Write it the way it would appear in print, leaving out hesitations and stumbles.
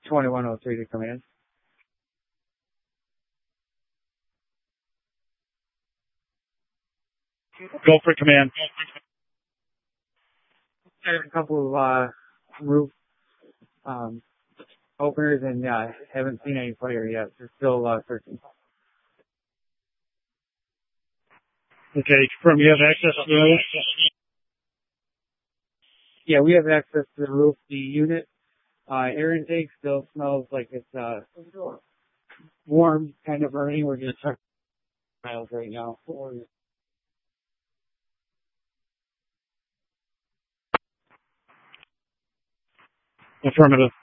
2103 to come in. Go for command. I have a couple of roof openers and haven't seen any fire yet. They're still searching. Okay, confirm you have access to the roof? Yeah, we have access to the roof. The unit air intake still smells like it's warm, kind of burning. We're just checking miles right now. Affirmative.